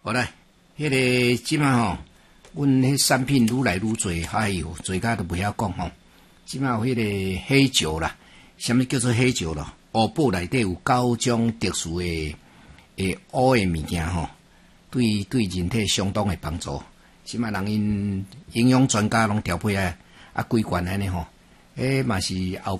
好来，迄个即马吼，阮迄产品愈来愈多，哎呦，做甲都袂晓讲吼。即马有迄个喜酒啦，什么叫做喜酒咯？乌宝内底有9种特殊的乌的物件吼，对人体相当的帮助。即马人因营养专家拢调配几罐安尼吼，嘛是后